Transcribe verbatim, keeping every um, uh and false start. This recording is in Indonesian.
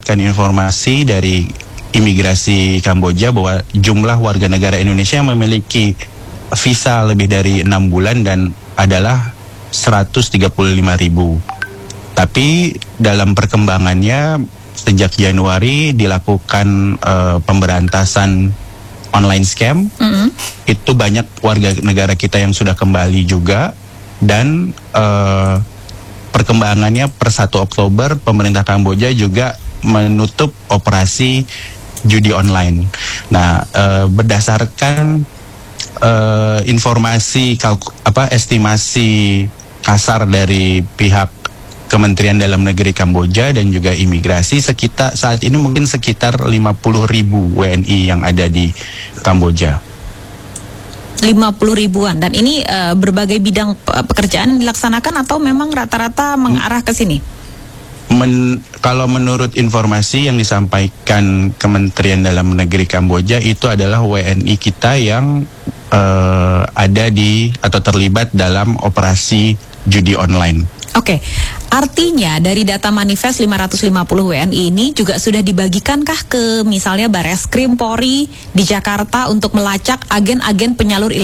mendapatkan informasi dari imigrasi Kamboja bahwa jumlah warga negara Indonesia yang memiliki visa lebih dari enam bulan dan adalah seratus tiga puluh lima ribu. Tapi dalam perkembangannya sejak Januari dilakukan uh, pemberantasan online scam. Mm-hmm. Itu banyak warga negara kita yang sudah kembali juga, dan uh, perkembangannya per satu Oktober pemerintah Kamboja juga menutup operasi judi online. Nah, uh, berdasarkan uh, informasi kalku, apa estimasi kasar dari pihak Kementerian Dalam Negeri Kamboja dan juga imigrasi, sekitar saat ini mungkin sekitar lima puluh ribu W N I yang ada di Kamboja. lima puluh ribuan, dan ini uh, berbagai bidang pekerjaan yang dilaksanakan atau memang rata-rata mengarah ke sini? Men, kalau menurut informasi yang disampaikan Kementerian Dalam Negeri Kamboja, itu adalah W N I kita yang uh, ada di atau terlibat dalam operasi judi online. Oke, artinya dari data manifest lima ratus lima puluh W N I ini juga sudah dibagikankah ke misalnya Bareskrim Polri di Jakarta untuk melacak agen-agen penyalur ilegal